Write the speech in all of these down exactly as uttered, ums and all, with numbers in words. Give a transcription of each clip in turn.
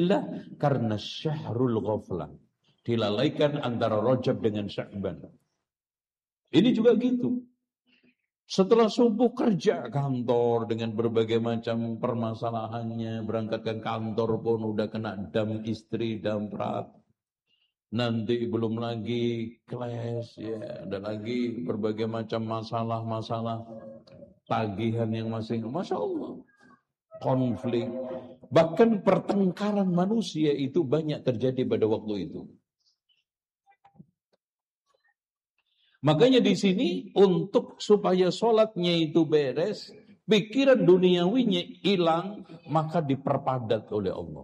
Dzillah karena syahrul ghaflah. Dilalaikan antara Rajab dengan Sya'ban. Ini juga gitu. Setelah subuh kerja kantor dengan berbagai macam permasalahannya, berangkat ke kantor pun udah kena dam istri, dam prat. Nanti belum lagi kelas, ya, ada lagi berbagai macam masalah-masalah tagihan yang masih, Masya Allah, konflik. Bahkan pertengkaran manusia itu banyak terjadi pada waktu itu. Makanya di sini untuk supaya sholatnya itu beres, pikiran duniawinya hilang, maka diperpadat oleh Allah.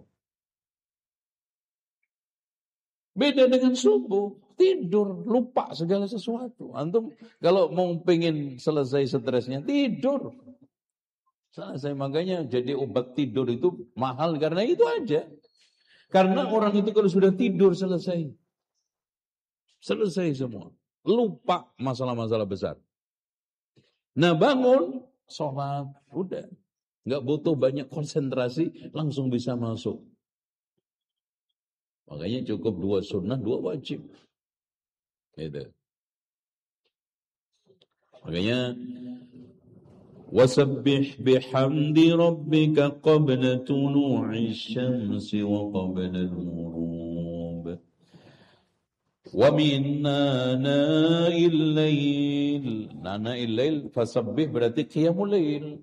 Beda dengan subuh, tidur, lupa segala sesuatu. Antum kalau mau pengen selesai stresnya, tidur. Selesai, makanya jadi obat tidur itu mahal karena itu aja. Karena orang itu kalau sudah tidur selesai. Selesai semua. Lupa masalah-masalah besar. Nah bangun, sholat, udah. Nggak butuh banyak konsentrasi, langsung bisa masuk. Makanya cukup dua sunnah, dua wajib. Gitu. Makanya, wasabbih bihamdi rabbika qabla tulu'i syamsi wa qabla al-ghurub. Wa min nana'il lail. Nana'il lail fasabbih berarti qiyamul lail.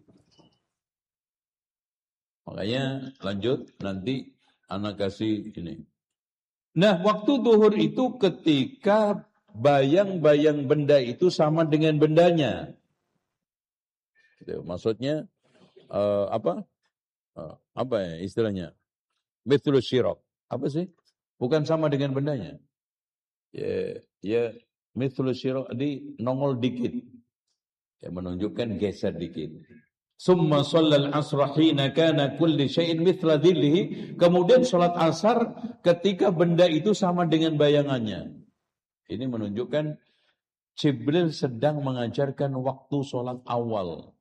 Makanya lanjut nanti anak kasih ini. Nah, waktu zuhur itu ketika bayang-bayang benda itu sama dengan bendanya. Itu, maksudnya uh, apa? Uh, apa ya istilahnya? Mithlu syiraq. Apa sih? Bukan sama dengan bendanya. Ya, ya mithlu syiraq di nongol dikit. Ya, menunjukkan geser dikit. Summa shallal asra hina kana kulli syai'in mithla dhillihi. Kemudian salat asar ketika benda itu sama dengan bayangannya. Ini menunjukkan Jibril sedang mengajarkan waktu salat awal.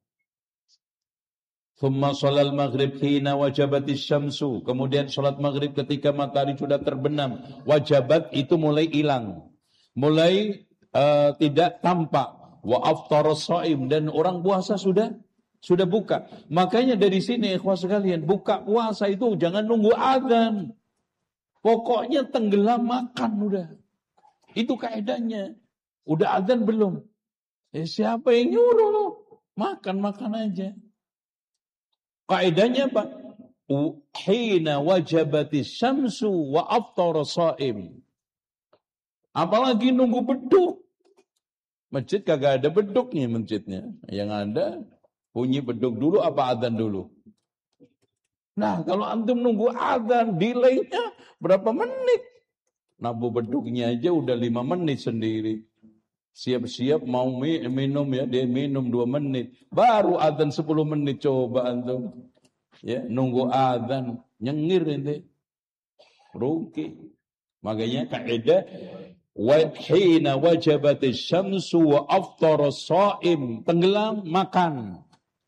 Summa shallal maghrib hina wajabatis syamsu. Kemudian salat maghrib ketika matahari sudah terbenam. Wajabat itu mulai hilang. Mulai uh, tidak tampak. Wa aftaras shaim, dan orang puasa sudah Sudah buka. Makanya dari sini ikhwah sekalian, buka puasa itu jangan nunggu azan. Pokoknya tenggelam makan udah. Itu kaidahnya. Udah azan belum? Eh, siapa yang nyuruh lo? Makan-makan aja. Kaidahnya apa? Hina wajabatis syamsu wa aftara shaim. Apalagi nunggu beduk. Masjid kagak ada beduknya masjidnya. Yang ada bunyi beduk dulu apa adzan dulu? Nah, kalau antum nunggu adzan, delaynya berapa menit? Nabu beduknya aja udah lima menit sendiri. Siap-siap mau minum ya, dia minum dua menit. Baru adzan sepuluh menit, coba antum. Ya, nunggu adzan, nyengir ente. Rugi. Makanya kaidah wa hina wajabatis syamsu wa aftara shaim, tenggelam makan.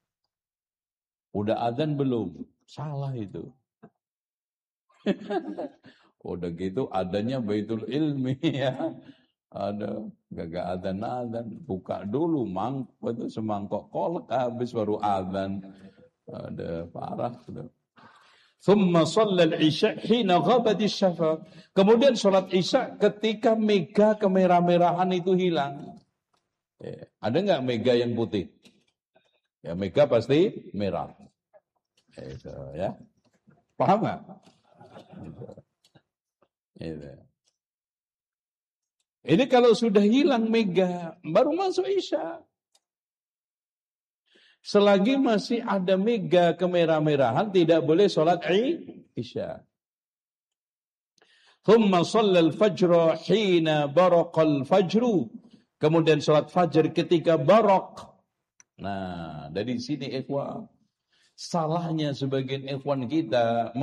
Udah adzan belum? Salah itu. Udah gitu adanya baitul ilmi ya. Ada gagak adzan-adzan, buka dulu mang itu semangkok kolak habis baru adzan. Ada parah gitu. Thumma shallal isya hina ghabatis syafaq. Kemudian salat isya ketika mega kemerah-merahan itu hilang. Ya, ada enggak mega yang putih? Ya mega pasti merah. Itu ya. Paham enggak? Itu. Itu. Ini kalau sudah hilang mega, baru masuk isya. Selagi masih ada mega kemerah-merahan, tidak boleh sholat isya. Thumma shallal fajra hina baraqal fajru. Kemudian sholat fajar ketika baraq. Nah, dari sini ikhwan, salahnya sebagian ikhwan kita